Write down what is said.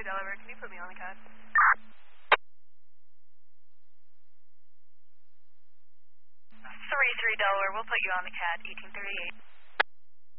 Delaware, can you put me on the CAD? 33 Delaware, we'll put you on the CAD, 1838.